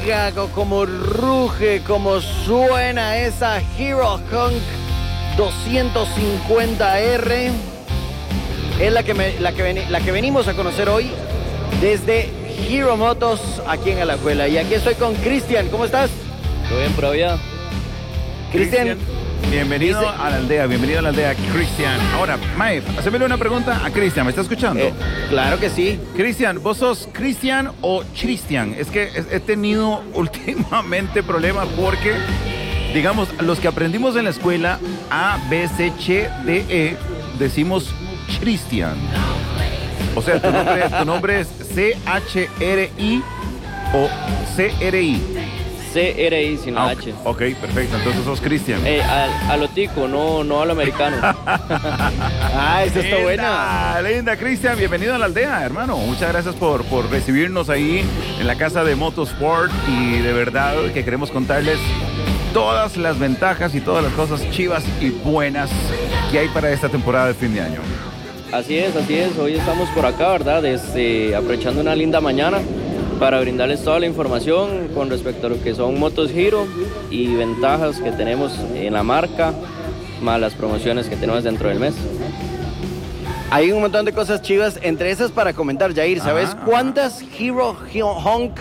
pega, como ruge, como suena esa Hero Hunk 250R. Es la que venimos a conocer hoy desde Hero Motos aquí en Alajuela. Y aquí estoy con Cristian. ¿Cómo estás? ¿Todo bien, pura vida? Cristian. Bienvenido a la aldea, Cristian. Ahora, Mae, hacémele una pregunta a Cristian, ¿me está escuchando? Claro que sí. Cristian, ¿vos sos Cristian o Cristian? Es que he tenido últimamente problemas porque, digamos, los que aprendimos en la escuela, A, B, C, H, D, E, decimos Cristian. O sea, tu nombre es C-H-R-I o C-R-I. CRI sin la H. Ok, perfecto. Entonces sos Cristian. A lo tico, no a lo americano. Esa está buena. Linda, Cristian. Bienvenido a la aldea, hermano. Muchas gracias por recibirnos ahí en la casa de Motosport. Y de verdad que queremos contarles todas las ventajas y todas las cosas chivas y buenas que hay para esta temporada de fin de año. Así es. Hoy estamos por acá, ¿verdad? Aprovechando una linda mañana para brindarles toda la información con respecto a lo que son motos Hero y ventajas que tenemos en la marca, más las promociones que tenemos dentro del mes. Hay un montón de cosas chivas, entre esas para comentar, Jair. ¿Sabes cuántas Hero Hunk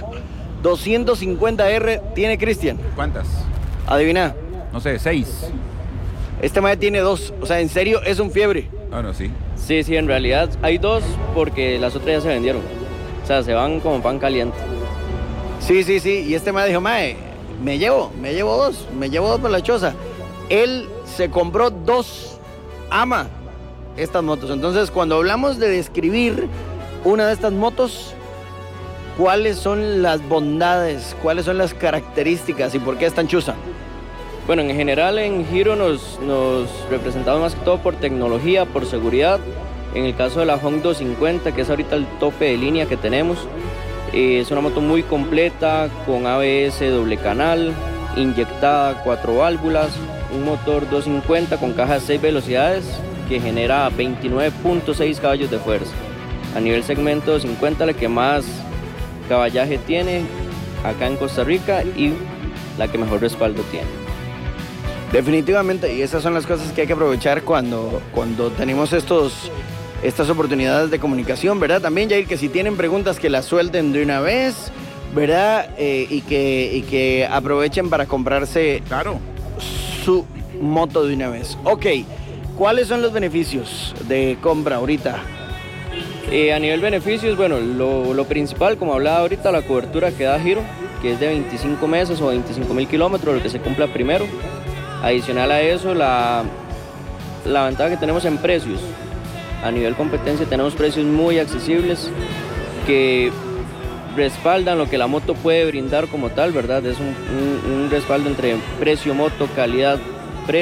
250R tiene Cristian? ¿Cuántas? Adivina. No sé, 6. Este mae tiene 2. O sea, en serio, es un fiebre. Bueno, sí. Sí, en realidad hay 2 porque las otras ya se vendieron. O sea, se van como pan caliente. Sí. Y este mae dijo, mae, me llevo 2 por la choza. Él se compró 2, ama estas motos. Entonces, cuando hablamos de describir una de estas motos, ¿cuáles son las bondades? ¿Cuáles son las características? ¿Y por qué es tan chuza? Bueno, en general en Hero nos representamos más que todo por tecnología, por seguridad. En el caso de la Hunk 250, que es ahorita el tope de línea que tenemos, es una moto muy completa, con ABS doble canal, inyectada 4 válvulas, un motor 250 con caja de 6 velocidades que genera 29.6 caballos de fuerza. A nivel segmento 250, la que más caballaje tiene acá en Costa Rica y la que mejor respaldo tiene. Definitivamente, y esas son las cosas que hay que aprovechar cuando tenemos estas oportunidades de comunicación, ¿verdad? También, Jair, que si tienen preguntas que las suelten de una vez, ¿verdad? Y que aprovechen para comprarse su moto de una vez. Ok, ¿cuáles son los beneficios de compra ahorita? A nivel beneficios, bueno, lo principal, como hablaba ahorita, la cobertura que da Hero, que es de 25 meses o 25.000 kilómetros, lo que se cumpla primero. Adicional a eso, la ventaja que tenemos en precios. A nivel competencia tenemos precios muy accesibles que respaldan lo que la moto puede brindar como tal, ¿verdad? Es un respaldo entre precio, moto, calidad,